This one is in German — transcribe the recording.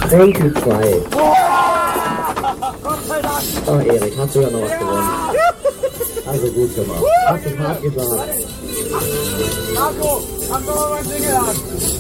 Tränkelfrei. Oh, Erik, hast du ja noch was gewonnen. Also gut gemacht. Hast du hart gesagt. Marco, mach doch mal mein Ding an.